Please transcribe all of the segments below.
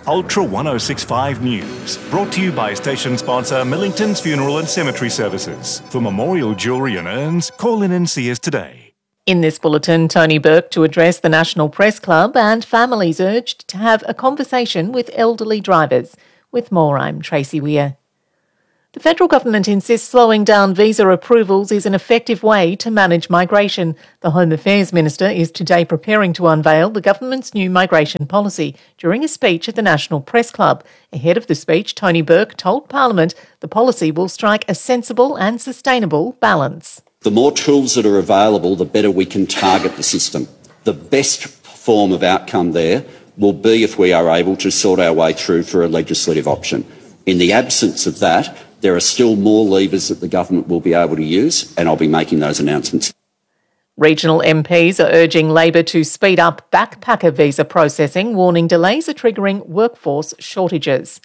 Ultra 1065 News, brought to you by station sponsor Millington's Funeral and Cemetery Services. For memorial jewellery and urns, call in and see us today. In this bulletin, Tony Burke to address the National Press Club and families urged to have a conversation with elderly drivers. With more, I'm Tracy Weir. The federal government insists slowing down visa approvals is an effective way to manage migration. The Home Affairs Minister is today preparing to unveil the government's new migration policy during a speech at the National Press Club. Ahead of the speech, Tony Burke told Parliament the policy will strike a sensible and sustainable balance. The more tools that are available, the better we can target the system. The best form of outcome there will be if we are able to sort our way through for a legislative option. In the absence of that, there are still more levers that the government will be able to use, and I'll be making those announcements. Regional MPs are urging Labor to speed up backpacker visa processing, warning delays are triggering workforce shortages.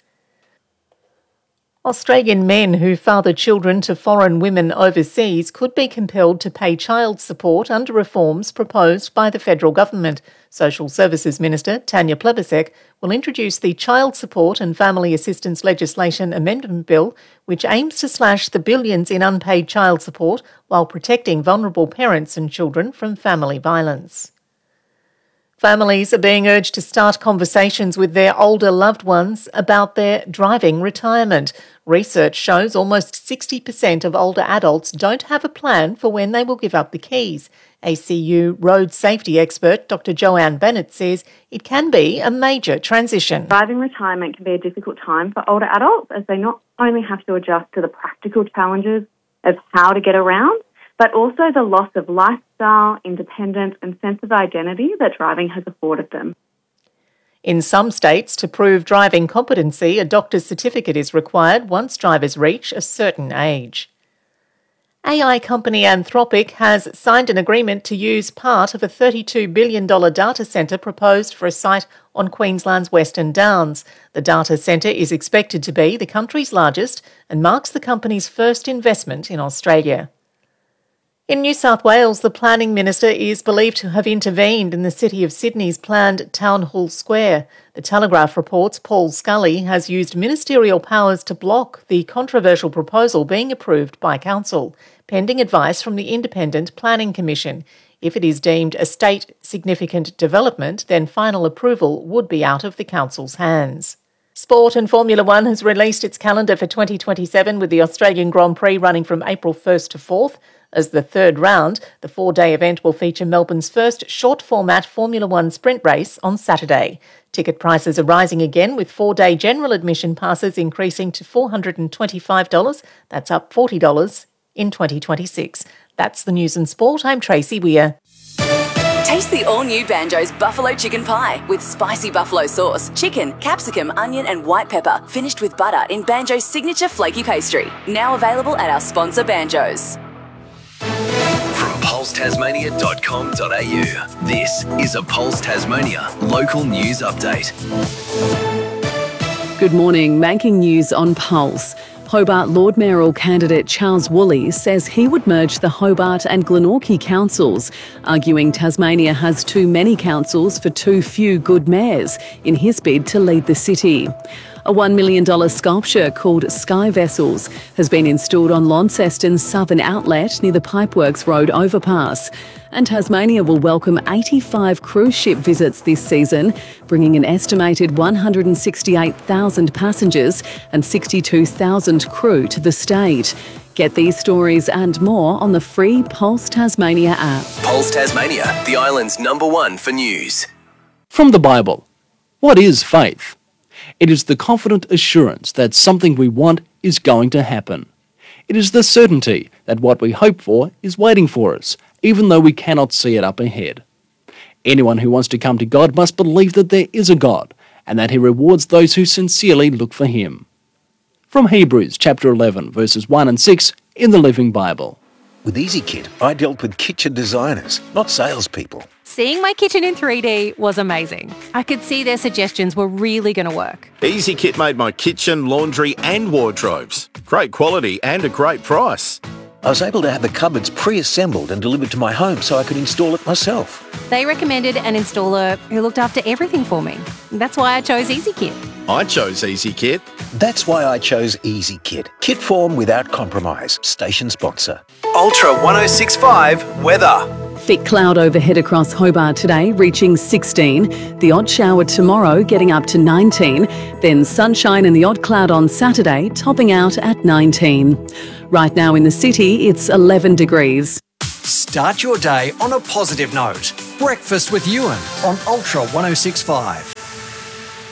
Australian men who father children to foreign women overseas could be compelled to pay child support under reforms proposed by the federal government. Social Services Minister Tanya Plibersek will introduce the Child Support and Family Assistance Legislation Amendment Bill, which aims to slash the billions in unpaid child support while protecting vulnerable parents and children from family violence. Families are being urged to start conversations with their older loved ones about their driving retirement. Research shows almost 60% of older adults don't have a plan for when they will give up the keys. ACU road safety expert Dr Joanne Bennett says it can be a major transition. Driving retirement can be a difficult time for older adults as they not only have to adjust to the practical challenges of how to get around, but also the loss of lifestyle, independence and sense of identity that driving has afforded them. In some states, to prove driving competency, a doctor's certificate is required once drivers reach a certain age. AI company Anthropic has signed an agreement to use part of a $32 billion data centre proposed for a site on Queensland's Western Downs. The data centre is expected to be the country's largest and marks the company's first investment in Australia. In New South Wales, the Planning Minister is believed to have intervened in the City of Sydney's planned Town Hall Square. The Telegraph reports Paul Scully has used ministerial powers to block the controversial proposal being approved by Council, pending advice from the Independent Planning Commission. If it is deemed a state-significant development, then final approval would be out of the Council's hands. Sport and Formula One has released its calendar for 2027 with the Australian Grand Prix running from April 1st to 4th. As the third round, the four-day event will feature Melbourne's first short-format Formula One sprint race on Saturday. Ticket prices are rising again, with four-day general admission passes increasing to $425. That's up $40 in 2026. That's the news and sport. I'm Tracy Weir. Taste the all-new Banjo's Buffalo Chicken Pie with spicy buffalo sauce, chicken, capsicum, onion and white pepper, finished with butter in Banjo's signature flaky pastry. Now available at our sponsor Banjo's. From pulsetasmania.com.au, this is a Pulse Tasmania local news update. Good morning, making news on Pulse. Hobart Lord Mayoral candidate Charles Woolley says he would merge the Hobart and Glenorchy councils, arguing Tasmania has too many councils for too few good mayors in his bid to lead the city. A $1 million sculpture called Sky Vessels has been installed on Launceston's southern outlet near the Pipeworks Road overpass. And Tasmania will welcome 85 cruise ship visits this season, bringing an estimated 168,000 passengers and 62,000 crew to the state. Get these stories and more on the free Pulse Tasmania app. Pulse Tasmania, the island's #1 for news. From the Bible, what is faith? It is the confident assurance that something we want is going to happen. It is the certainty that what we hope for is waiting for us, even though we cannot see it up ahead. Anyone who wants to come to God must believe that there is a God, and that he rewards those who sincerely look for him. From Hebrews chapter 11, verses 1 and 6 in the Living Bible. With EasyKit, I dealt with kitchen designers, not salespeople. Seeing my kitchen in 3D was amazing. I could see their suggestions were really going to work. EasyKit made my kitchen, laundry and wardrobes. Great quality and a great price. I was able to have the cupboards pre-assembled and delivered to my home so I could install it myself. They recommended an installer who looked after everything for me. That's why I chose EasyKit. I chose EasyKit. That's why I chose EasyKit. Kit form without compromise. Station sponsor. Ultra 1065 weather. Thick cloud overhead across Hobart today, reaching 16. The odd shower tomorrow, getting up to 19. Then sunshine and the odd cloud on Saturday, topping out at 19. Right now in the city, it's 11 degrees. Start your day on a positive note. Breakfast with Ewan on Ultra 1065.